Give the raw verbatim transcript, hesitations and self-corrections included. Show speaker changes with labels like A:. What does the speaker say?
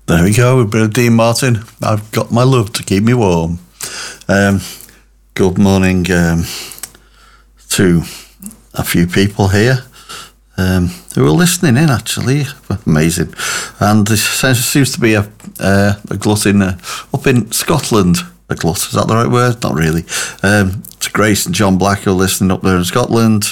A: There we go, a bit of Dean Martin. I've got my love to keep me warm. Um, good morning um, to a few people here um, who are listening in, actually. Amazing. And there seems to be a, uh, a glut in, uh, up in Scotland. A glut, is that the right word? Not really. Um, to Grace and John Black who are listening up there in Scotland.